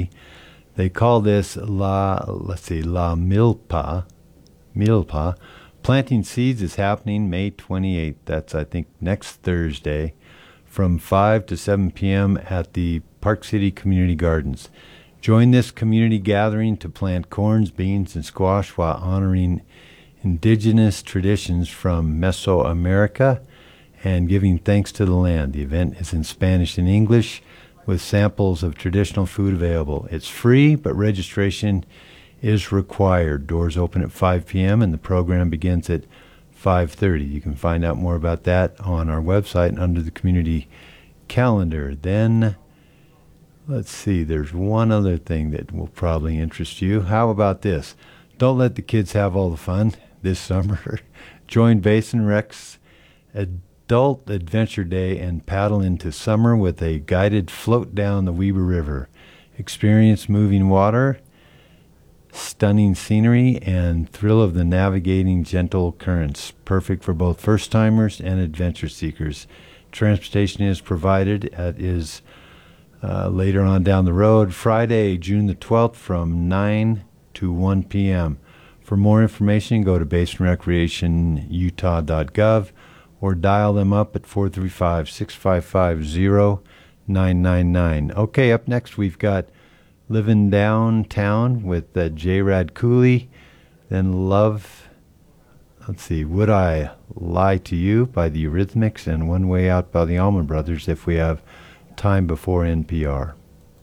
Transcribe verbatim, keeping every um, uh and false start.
community. They call this La, let's see, La Milpa. Milpa. Planting seeds is happening May twenty-eighth. That's, I think, next Thursday from five to seven p.m. at the Park City Community Gardens. Join this community gathering to plant corns, beans, and squash while honoring indigenous traditions from Mesoamerica and giving thanks to the land. The event is in Spanish and English with samples of traditional food available. It's free, but registration is required. Doors open at five p.m. and the program begins at five thirty. You can find out more about that on our website and under the community calendar. Then, let's see, there's one other thing that will probably interest you. How about this? Don't let the kids have all the fun this summer. Join Basin Rec's Adult Adventure Day and paddle into summer with a guided float down the Weber River. Experience moving water, stunning scenery, and thrill of the navigating gentle currents. Perfect for both first-timers and adventure seekers. Transportation is provided. It is uh, later on down the road, Friday, June the twelfth from nine to one p.m. For more information, go to basin recreation utah dot gov or dial them up at four three five, six five five, zero nine nine nine. Okay, up next we've got Living Downtown with uh, J. Rad Cooley. Then Love, let's see, Would I Lie to You by the Eurythmics, and One Way Out by the Allman Brothers if we have time before N P R.